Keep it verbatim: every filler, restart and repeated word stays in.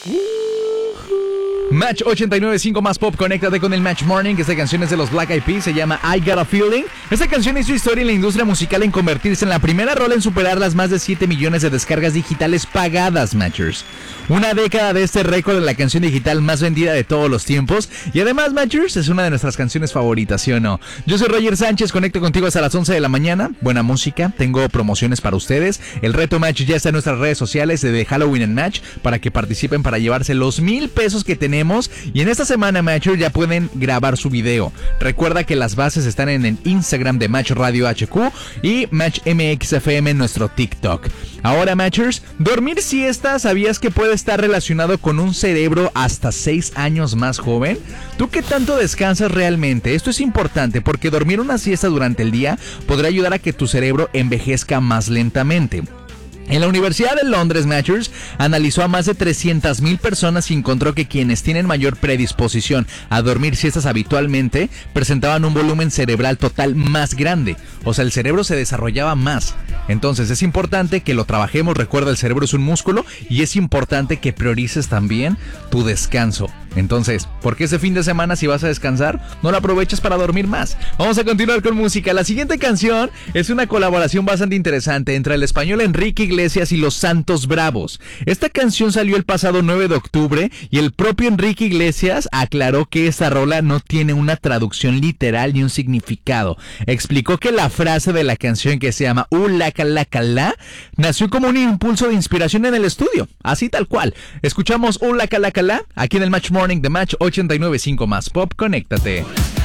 Match ochenta y nueve punto cinco más pop, conéctate con el Match Morning. Esta canción es de los Black Eyed Peas, se llama I Got a Feeling. Esta canción hizo historia en la industria musical en convertirse en la primera rola en superar las más de siete millones de descargas digitales pagadas, Matchers. Una década de este récord de la canción digital más vendida de todos los tiempos. Y además, Matchers, es una de nuestras canciones favoritas, ¿sí o no? Yo soy Roger Sánchez, conecto contigo hasta las once de la mañana. Buena música, tengo promociones para ustedes. El reto Match ya está en nuestras redes sociales de Halloween en Match para que participen para llevarse los mil pesos que tenemos. Y en esta semana, Matchers, ya pueden grabar su video. Recuerda que las bases están en el Instagram de Match Radio H Q y Match M X F M en nuestro TikTok. Ahora, Matchers, dormir siesta, ¿sabías que puede estar relacionado con un cerebro hasta seis años más joven? ¿Tú qué tanto descansas realmente? Esto es importante porque dormir una siesta durante el día podrá ayudar a que tu cerebro envejezca más lentamente. En la Universidad de Londres, Matchers, analizó a más de trescientas mil personas y encontró que quienes tienen mayor predisposición a dormir siestas habitualmente presentaban un volumen cerebral total más grande. O sea, el cerebro se desarrollaba más. Entonces es importante que lo trabajemos. Recuerda, el cerebro es un músculo y es importante que priorices también tu descanso. Entonces, ¿por qué ese fin de semana, si vas a descansar, no lo aproveches para dormir más? Vamos a continuar con música. La siguiente canción es una colaboración bastante interesante entre el español Enrique Iglesias y los Santos Bravos. Esta canción salió el pasado nueve de octubre y el propio Enrique Iglesias aclaró que esta rola no tiene una traducción literal ni un significado. Explicó que la frase de la canción, que se llama Uh, la, la, la, la, nació como un impulso de inspiración en el estudio. Así tal cual. Escuchamos Uh, la, la, la, la aquí en el Match Morning de Match ochenta y nueve punto cinco más pop. Conéctate.